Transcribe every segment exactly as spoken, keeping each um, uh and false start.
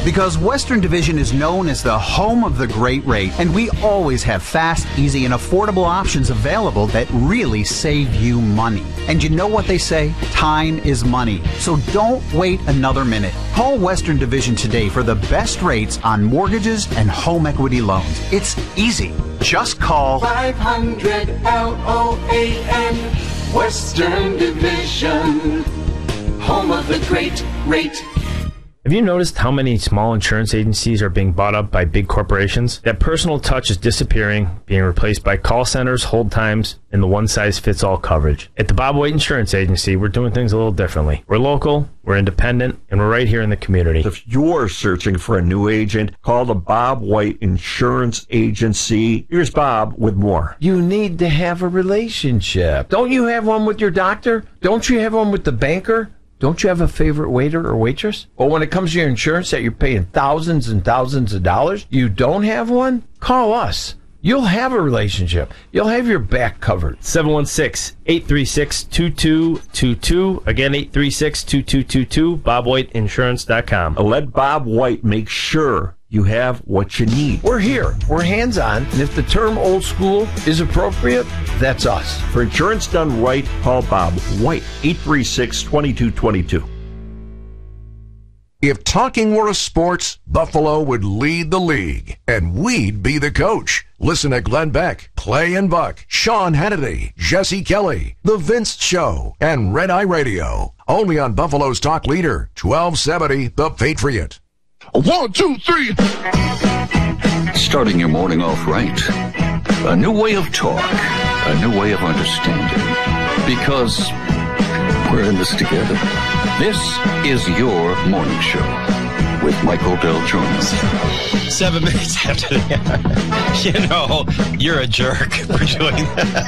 Because Western Division is known as the home of the great rate, and we always have fast, easy, and affordable options available that really save you money. And you know what they say? Time is money. So don't wait another minute. Call Western Division today for the best rates on mortgages and home equity loans. It's easy. Just call five hundred L O A N, Western Division, home of the great rate. Have you noticed how many small insurance agencies are being bought up by big corporations? That personal touch is disappearing, being replaced by call centers, hold times, and the one-size-fits-all coverage. At the Bob White Insurance Agency, we're doing things a little differently. We're local, we're independent, and we're right here in the community. If you're searching for a new agent, call the Bob White Insurance Agency. Here's Bob with more. You need to have a relationship. Don't you have one with your doctor? Don't you have one with the banker? Don't you have a favorite waiter or waitress? Or when it comes to your insurance that you're paying thousands and thousands of dollars, you don't have one? Call us. You'll have a relationship. You'll have your back covered. seven one six, eight three six, two two two two. Again, eight three six, two two two two. bob white insurance dot com. Let Bob White make sure you have what you need. We're here. We're hands-on. And if the term old school is appropriate, that's us. For insurance done right, call Bob White, eight three six, two two two two. If talking were a sport, Buffalo would lead the league, and we'd be the coach. Listen to Glenn Beck, Clay and Buck, Sean Hannity, Jesse Kelly, The Vince Show, and Red Eye Radio. Only on Buffalo's talk leader, twelve seventy The Patriot. One, two, three. Starting your morning off right. A new way of talk. A new way of understanding. Because we're in this together. This is your morning show with Michael Del Jones. Seven minutes after that. You know, you're a jerk for doing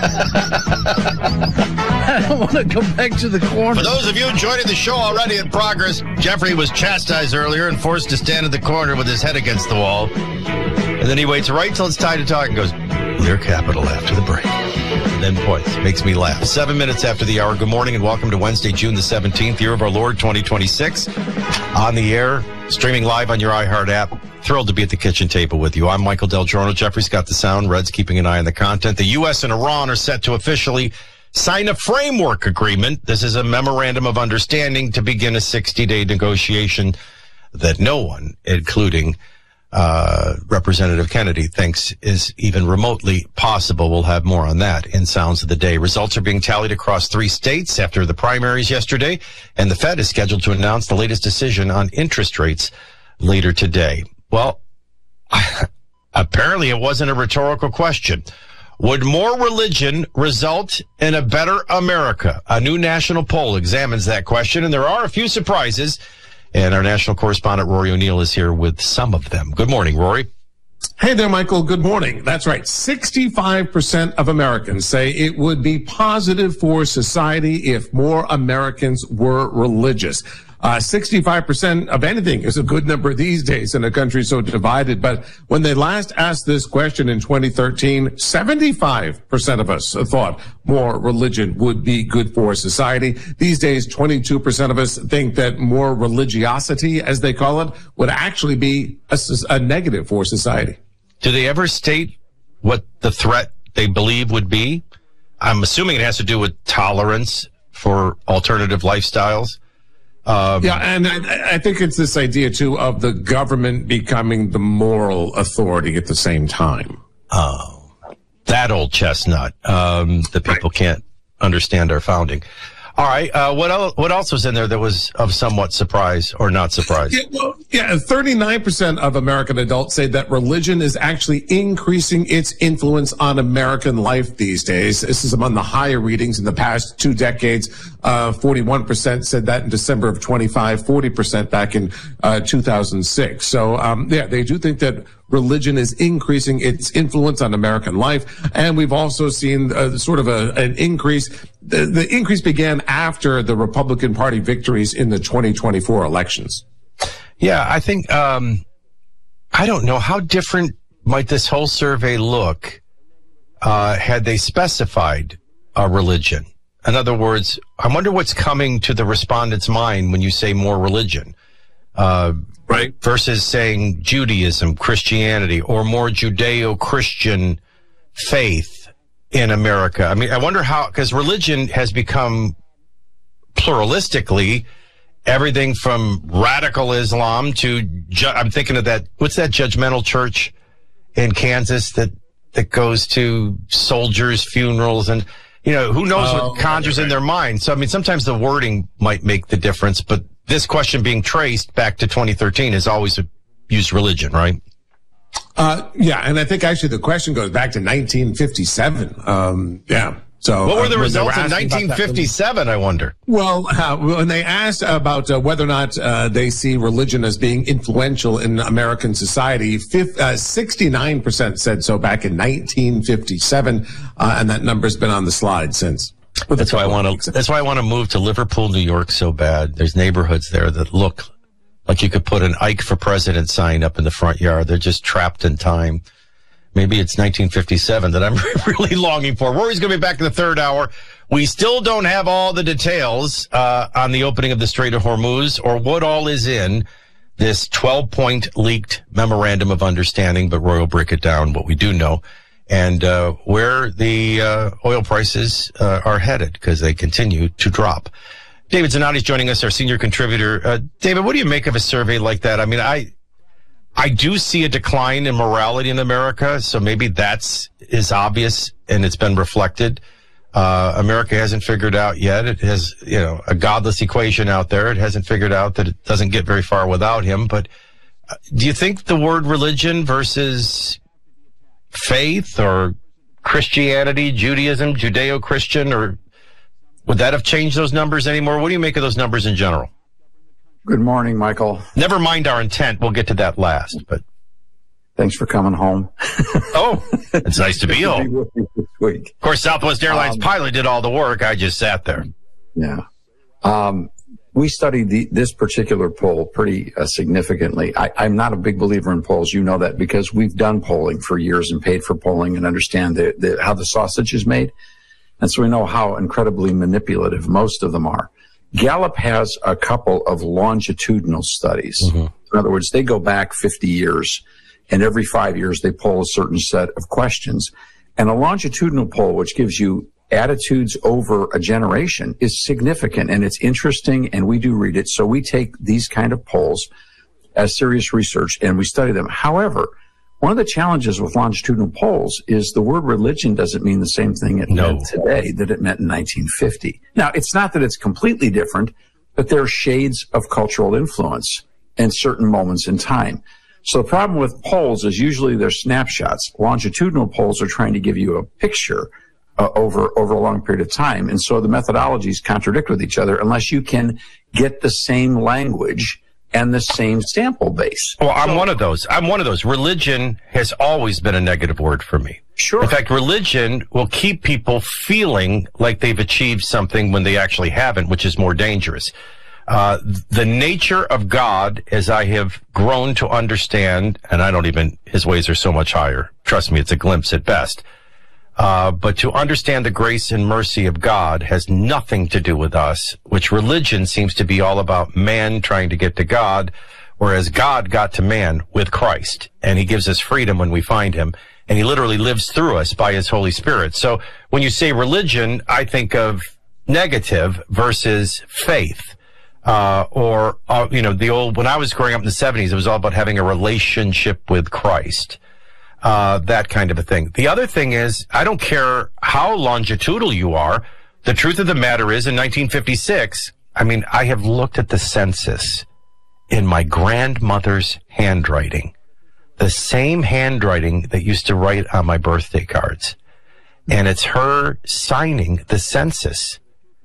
that. I don't want to come back to the corner. For those of you joining the show already in progress, Jeffrey was chastised earlier and forced to stand in the corner with his head against the wall. And then he waits right till it's time to talk and goes, clear capital after the break. And then points. Makes me laugh. Seven minutes after the hour. Good morning and welcome to Wednesday, June the seventeenth, year of our Lord, twenty twenty-six. On the air, streaming live on your iHeart app. Thrilled to be at the kitchen table with you. I'm Michael Del Giorno. Jeffrey's got the sound. Red's keeping an eye on the content. The U S and Iran are set to officially sign a framework agreement. This is a memorandum of understanding to begin a sixty-day negotiation that no one, including uh Representative Kennedy, thinks is even remotely possible. We'll have more on that in Sounds of the Day. Results are being tallied across three states after the primaries yesterday, and the Fed is scheduled to announce the latest decision on interest rates later today. Well, apparently it wasn't a rhetorical question. Would more religion result in a better America? A new national poll examines that question, and there are a few surprises. And our national correspondent, Rory O'Neill, is here with some of them. Good morning, Rory. Hey there, Michael. Good morning. That's right. sixty-five percent of Americans say it would be positive for society if more Americans were religious. Uh, sixty-five percent of anything is a good number these days in a country so divided. But when they last asked this question in twenty thirteen, seventy-five percent of us thought more religion would be good for society. These days, twenty-two percent of us think that more religiosity, as they call it, would actually be a, a negative for society. Do they ever state what the threat they believe would be? I'm assuming it has to do with tolerance for alternative lifestyles. Um, yeah, and I, I think it's this idea, too, of the government becoming the moral authority at the same time. Oh, that old chestnut um, that people right. can't understand our founding. All right, uh, what, el- what else was in there that was of somewhat surprise or not surprise? Yeah, well, yeah, thirty-nine percent of American adults say that religion is actually increasing its influence on American life these days. This is among the higher readings in the past two decades. Uh, forty-one percent said that in December of twenty-five, forty percent back in uh, two thousand six. So, um, yeah, they do think that religion is increasing its influence on American life. And we've also seen uh, sort of a, an increase. The, the increase began after the Republican Party victories in the twenty twenty-four elections. Yeah, I think, um, I don't know, how different might this whole survey look uh, had they specified a religion? In other words, I wonder what's coming to the respondent's mind when you say more religion. Uh, right? Versus saying Judaism, Christianity, or more Judeo-Christian faith in America. I mean, I wonder how, because religion has become pluralistically everything from radical Islam to, ju- I'm thinking of that, what's that judgmental church in Kansas that, that goes to soldiers' funerals and, you know, who knows oh, what conjures right. in their mind. So, I mean, sometimes the wording might make the difference, but this question being traced back to twenty thirteen has always used religion, right? Uh, yeah, and I think actually the question goes back to nineteen fifty-seven. Um, yeah. So, what were the uh, results in nineteen fifty-seven, I wonder? Well, uh, when they asked about uh, whether or not uh, they see religion as being influential in American society, fifth, uh, sixty-nine percent said so back in nineteen fifty-seven, uh, and that number's been on the slide since. That's why I want to. That's why I want to move to Liverpool, New York, so bad. There's neighborhoods there that look like you could put an Ike for President sign up in the front yard. They're just trapped in time. Maybe it's nineteen fifty-seven that I'm really longing for. Rory's going to be back in the third hour. We still don't have all the details uh, on the opening of the Strait of Hormuz or what all is in this twelve-point leaked memorandum of understanding, but Roy will break it down, what we do know, and uh, where the uh, oil prices uh, are headed, because they continue to drop. David Zanotti is joining us, our senior contributor. Uh, David, what do you make of a survey like that? I mean, I I do see a decline in morality in America, so maybe that's is obvious and it's been reflected. Uh, America hasn't figured out yet. It has, you know, a godless equation out there. It hasn't figured out that it doesn't get very far without him. But uh, do you think the word religion versus faith or Christianity, Judaism, Judeo-Christian, or would that have changed those numbers anymore? What do you make of those numbers in general? Good morning, Michael. Never mind our intent. We'll get to that last, but thanks for coming home. Oh, it's nice to be home. To be this week. Of course, Southwest Airlines um, pilot did all the work. I just sat there. Yeah. Um, we studied the, this particular poll pretty uh, significantly. I, I'm not a big believer in polls. You know that because we've done polling for years and paid for polling and understand the, the, how the sausage is made. And so we know how incredibly manipulative most of them are. Gallup has a couple of longitudinal studies. Mm-hmm. In other words, they go back fifty years, and every five years they poll a certain set of questions. And a longitudinal poll, which gives you attitudes over a generation, is significant, and it's interesting, and we do read it. So we take these kind of polls as serious research, and we study them. However, one of the challenges with longitudinal polls is the word religion doesn't mean the same thing it no. meant today that it meant in nineteen fifty. Now, it's not that it's completely different, but there are shades of cultural influence in certain moments in time. So the problem with polls is usually they're snapshots. Longitudinal polls are trying to give you a picture uh, over, over a long period of time. And so the methodologies contradict with each other unless you can get the same language and the same sample base. Well, I'm one of those. I'm one of those. Religion has always been a negative word for me. Sure. In fact, religion will keep people feeling like they've achieved something when they actually haven't, which is more dangerous. Uh, the nature of God, as I have grown to understand, and I don't even, his ways are so much higher. Trust me, it's a glimpse at best. Uh, but to understand the grace and mercy of God has nothing to do with us, which religion seems to be all about man trying to get to God, whereas God got to man with Christ, and he gives us freedom when we find him, and he literally lives through us by his Holy Spirit. So when you say religion, I think of negative versus faith. Uh, or, uh, you know, the old, when I was growing up in the seventies, it was all about having a relationship with Christ. Uh, that kind of a thing. The other thing is, I don't care how longitudinal you are. The truth of the matter is, in nineteen fifty-six, I mean, I have looked at the census in my grandmother's handwriting, the same handwriting that used to write on my birthday cards. And it's her signing the census.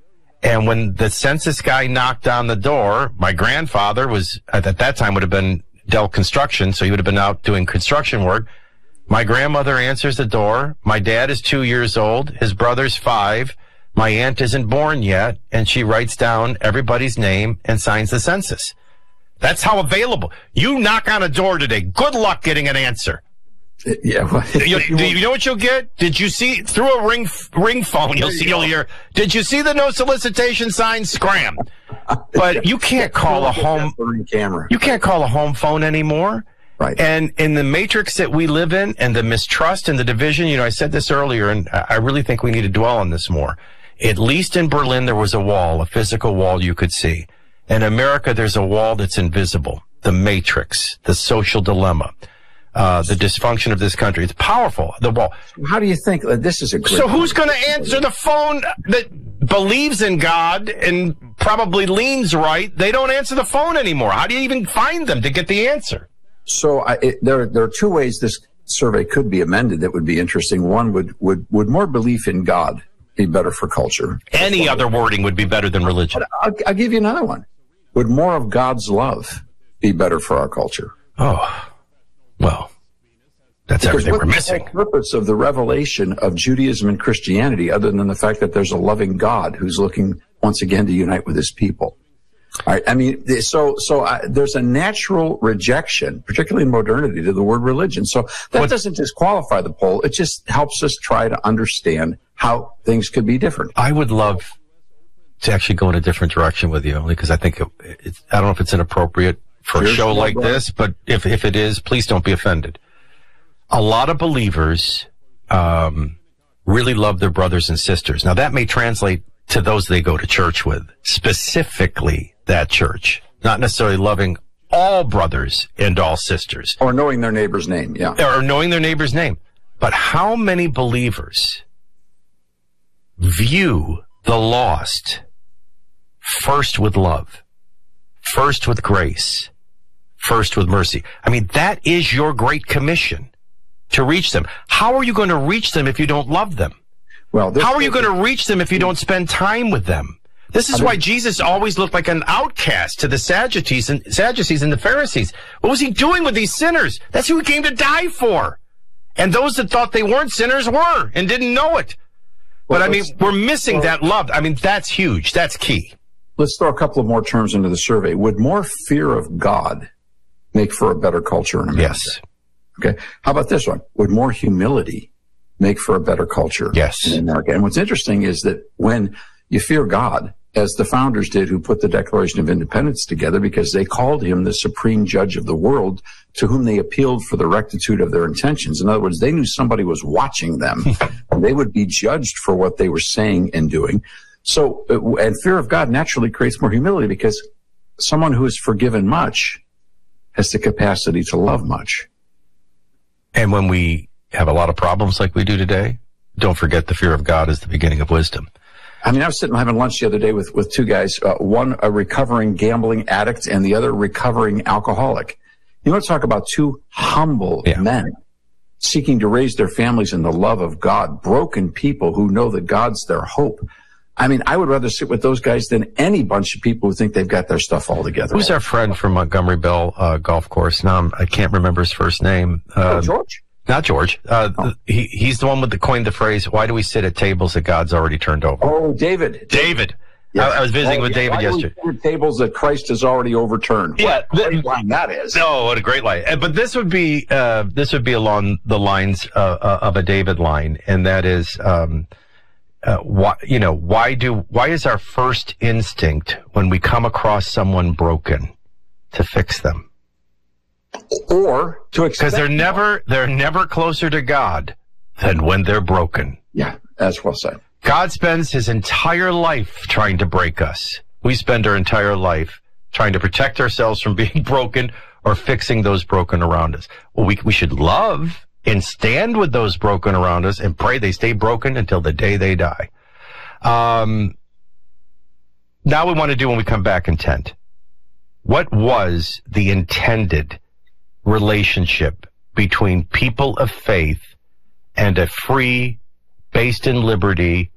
And when the census guy knocked on the door, my grandfather was, at that time would have been Dell Construction, so he would have been out doing construction work. My grandmother answers the door. My dad is two years old. His brother's five. My aunt isn't born yet. And she writes down everybody's name and signs the census. That's how available. You knock on a door today. Good luck getting an answer. Yeah. Well, you, do you know what you'll get? Did you see through a ring ring phone? You'll see. You'll hear. Did you see the no solicitation sign? Scram. But you can't call a home camera. You can't call a home phone anymore. Right. And in the matrix that we live in, and the mistrust and the division, you know, I said this earlier, and I really think we need to dwell on this more. At least in Berlin, there was a wall, a physical wall you could see. In America, there's a wall that's invisible. The matrix, the social dilemma. Uh, the dysfunction of this country. It's powerful, the wall. How do you think uh, this is a great So who's going to answer the phone that believes in God and probably leans right? They don't answer the phone anymore. How do you even find them to get the answer? So I, it, there, there are two ways this survey could be amended that would be interesting. One would, would, would more belief in God be better for culture? Any other wording would be better than religion. I'll, I'll give you another one. Would more of God's love be better for our culture? Oh, well, that's because everything we're missing. What's the purpose of the revelation of Judaism and Christianity other than the fact that there's a loving God who's looking once again to unite with his people? All right. I mean, so, so uh, there's a natural rejection, particularly in modernity, to the word religion. So that what, doesn't disqualify the poll. It just helps us try to understand how things could be different. I would love to actually go in a different direction with you, only because I think it, it's, I don't know if it's inappropriate for a show like this, but if, if it is, please don't be offended. A lot of believers um, really love their brothers and sisters. Now, that may translate to those they go to church with, specifically that church, not necessarily loving all brothers and all sisters. Or knowing their neighbor's name, yeah. Or knowing their neighbor's name. But how many believers view the lost first with love, first with grace, first with mercy? I mean, that is your great commission, to reach them. How are you going to reach them if you don't love them? Well, how are you going to reach them if you don't spend time with them? This is why Jesus always looked like an outcast to the Sadducees and Sadducees and the Pharisees. What was he doing with these sinners? That's who he came to die for. And those that thought they weren't sinners were and didn't know it. But well, I mean, we're missing well, that love. I mean, that's huge. That's key. Let's throw a couple of more terms into the survey. Would more fear of God make for a better culture in America? Yes. Okay. How about this one? Would more humility make for a better culture yes. in America? And what's interesting is that when you fear God, as the founders did who put the Declaration of Independence together, because they called him the supreme judge of the world, to whom they appealed for the rectitude of their intentions. In other words, they knew somebody was watching them and they would be judged for what they were saying and doing. So, and fear of God naturally creates more humility, because someone who is forgiven much has the capacity to love much. And when we have a lot of problems like we do today, don't forget the fear of God is the beginning of wisdom. I mean, I was sitting having lunch the other day with, with two guys, uh, one a recovering gambling addict and the other recovering alcoholic. You want to talk about two humble yeah. men seeking to raise their families in the love of God, broken people who know that God's their hope. I mean, I would rather sit with those guys than any bunch of people who think they've got their stuff all together. Who's our friend from Montgomery Bell uh, Golf Course? Now, I'm, I can't remember his first name. Uh, oh, George? Not George. Uh, oh. he, he's the one with the coined the phrase, why do we sit at tables that God's already turned over? Oh, David. David. Yes. I, I was visiting oh, with yeah. David why yesterday. Do we sit at tables that Christ has already overturned. Yeah. What a great line that is. No, what a great line. But this would be, uh, this would be along the lines uh, uh, of a David line. And that is, um, uh, why, you know, why do, why is our first instinct when we come across someone broken to fix them? Or to expect, because they're never they're never closer to God than when they're broken. Yeah, that's well said. God spends his entire life trying to break us. We spend our entire life trying to protect ourselves from being broken or fixing those broken around us. Well, we we should love and stand with those broken around us and pray they stay broken until the day they die. Um, now we want to do when we come back intent. What was the intended relationship between people of faith and a free, based in liberty,